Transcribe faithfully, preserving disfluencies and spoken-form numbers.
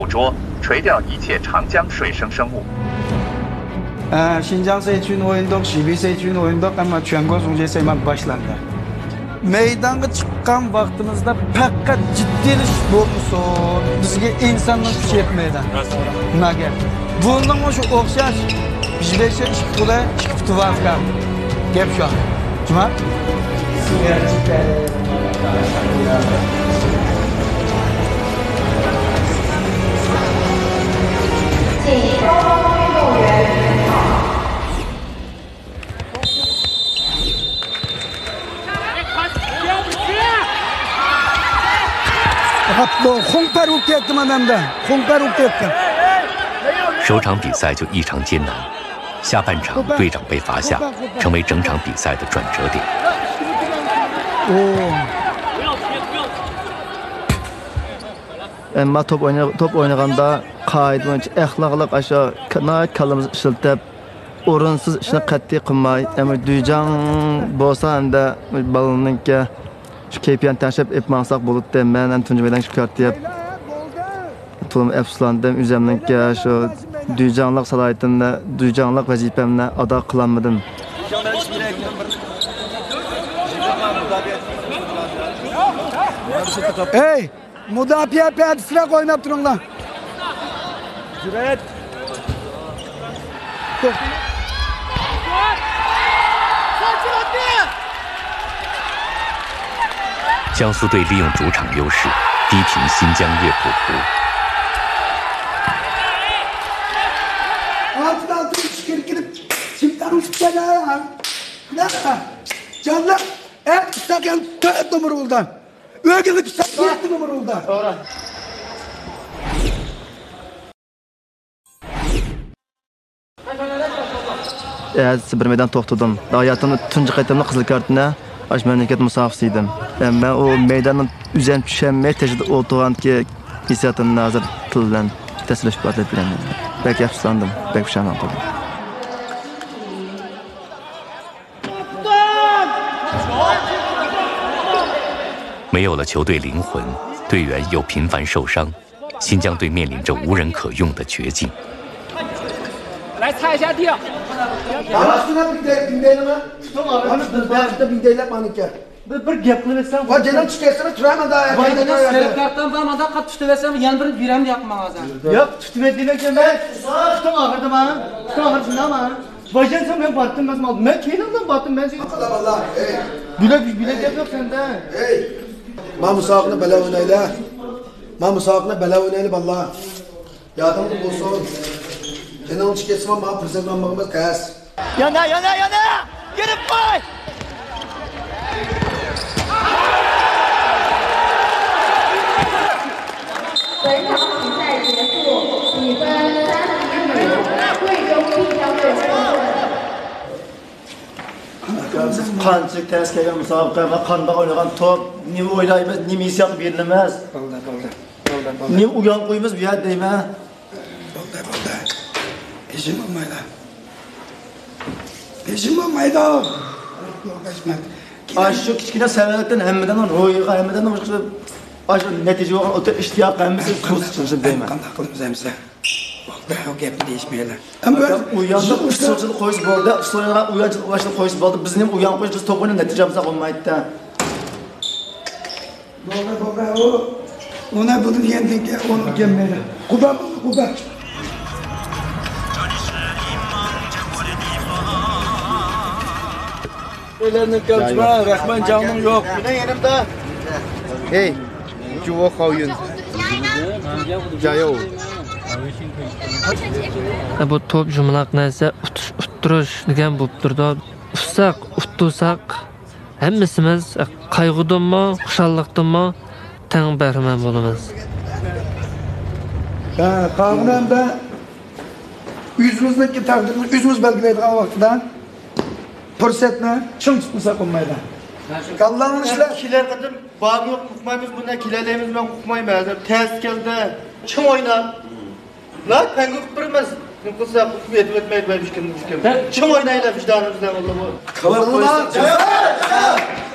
捕捉，垂钓一切长江水生生物。 Ee, Şinjan Seyçin oyunduk, Şibi Seyçin oyunduk ama Çuangol Sungje Seyman başlandı. Meydanga çıkan vaktimizde pekka ciddi iş olmuşsun. Bizge insanlık güç yetmeydi. Nage. Bunun şu okşaş, bizleşe çıktı, çıktı vazga. Gep şu an. Cuma? Hongper uçtu adamda. Hongper uçtu. 首场比赛就异常艰难，下半场队长被罚下，成为整场比赛的转折点。 Ama top oyna top oynaganda qoida bo'yicha axloqliq aşağı kanat kalımız ishlatib o'rinsiz ishni qat'iy qilmay, ama duyjan bo'lsa anda balaninki shu kayfiyatni tashlab etmasak bo'ladi. Men ham tunji bilan shu kartib to'lim afsuslandim. O'zimninki shu duyjanlik salohiyatini, duyjanlik vazifamni ado qilolmadim. Hey! Müdafiə piyadəsilə oynab durun lan. Cürət. 江苏队利用主场优势，逼平新疆乐谱湖。 Altın altın çıkır girip çimden uçacak ya. Ne? Canlı. Et sakan tört numara oldu. Ögülü sakan yedi numara oldu. Doğru. Evet, bir meydan to'xtadim. Hayatımda tunji qaytamda qizil kartini aş memleket musafisi edim. Ben o meydanın üzerine düşenmeye tecrüde olduğum ki hissiyatımın nazır tıldan tesirleşip atlet bilen. Belki yapışlandım, belki pişman oldum. 没有了球队灵魂，队员又频繁受伤，新疆队面临着无人可用的绝境。 来擦一下地。 Arasına bir de dinleyelim ha. Onu da bir deyle manike. Bir bir gap qilsam. Va canım çıkarsana turaman daha. Voydana sarı kartdan bo'lmada qat tutibesam, yana bir biram yoqmag'azan. Yo'q, tutib demakdan men tutim og'irdi men. Tutim og'irdi men. Voydansam men batdim emas, men keyindan batdim men. Allah Allah. Hey. Bilek bilek gap yo'q senda. Hey. Ma musaqni bala o'ynayla. Ma musaqni bala o'ynayla vallahi. Yodingda bo'lsin. Canım çıkarsana ma prezidentligimiz qas. Yana yana yana! Girib qo'y! Qancha tez kelgan musobaqa va qanday o'ynagan top, nima o'ylaymiz, nima hissiyot berilamiz. Bo'ldi, bo'ldi. Bo'ldi, bo'ldi. Nima uyon qo'yamiz bu yerda deyman. Bo'ldi, bo'ldi. Pejim olmaydi. Pejim olmaydi. Aş şu kichkina sababdan hammadan ro'yiga, hammadan boshqa aş natija bo'lgan o'ta ishtiyoq hammasi so'z chiqsin deyman. Qanday qilamiz hamsa? Bo'ldi, o gapni deyishmaylar. Uyanchiq usulchilik qo'yish bo'ldi, usulga uyanchiq boshliq qo'yish bo'ldi. Bizning uyan qo'yish biz to'g'ri natijamiz bo'lmaydi-da. Bo'ldi, bo'ldi. O ona bunu diyendinki onu gelmeyler. Kuba, kuba. Ellerinin kaçma, Rahman canım yok. Yine yanımda. Hey, Cuvo Koyun. Cayo. Bu top jumlaq narsa uttirish degan bo'lib turdi. Ufsak, uttusak hammasimiz qayg'udanmi, xushalliqdanmi tang bahramand bo'lamiz. Ha, qavramda yüzümüzdeki takdirini yüzümüz belgileydiğin vaxtda fursatni ching tutmasa olmaydi. Kallanın işler. Kiler kadar bağım yok, kukmayımız bunda, kilerlerimiz ben kukmayım hazır. Ters geldi, çım oynam. Lan penge kukturmaz. Kuksa kukmi etip etmeyi ben müşküm müşküm. Çım oynayla vicdanımızdan oldu bu. Kavar koysun.